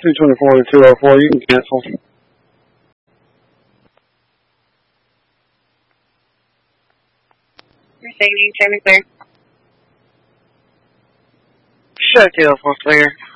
224 to 204, you can cancel. Mercedes, Jamie clear. Show 204 clear.